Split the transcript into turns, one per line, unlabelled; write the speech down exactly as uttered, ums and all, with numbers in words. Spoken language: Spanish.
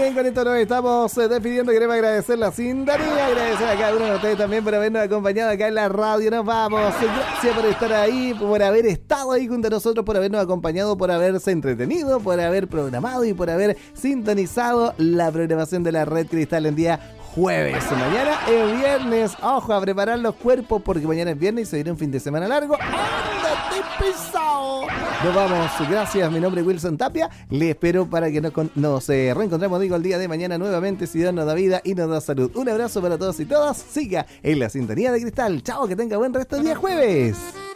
bien, con esto nos estamos eh, despidiendo. Queremos agradecer la sintonía, agradecer a cada uno de ustedes también por habernos acompañado acá en la radio. Nos vamos. Gracias por estar ahí, por haber estado ahí junto a nosotros, por habernos acompañado, por haberse entretenido, por haber programado y por haber sintonizado la programación de la Red Cristal en día jueves. Mañana es viernes. Ojo, a preparar los cuerpos porque mañana es viernes y se viene un fin de semana largo. ¡Ándate pesado! Nos vamos. Gracias. Mi nombre es Wilson Tapia. Le espero para que nos, nos eh, reencontremos, digo, el día de mañana nuevamente, si Dios nos da vida y nos da salud. Un abrazo para todos y todas. Siga en la sintonía de Cristal. Chao, que tenga buen resto del día jueves.